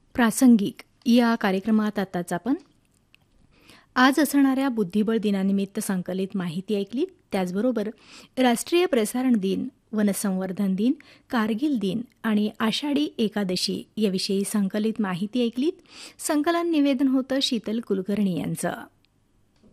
प्रासंगिक या कार्यक्रमात आताच आपण आज असणाऱ्या बुद्धिबळ दिनानिमित्त संकलित माहिती ऐकलीत. त्याचबरोबर राष्ट्रीय प्रसारण दिन, वनसंवर्धन दिन, कारगिल दिन आणि आषाढी एकादशी याविषयी संकलित माहिती ऐकलीत. संकलन निवेदन होतं शीतल कुलकर्णी यांचं.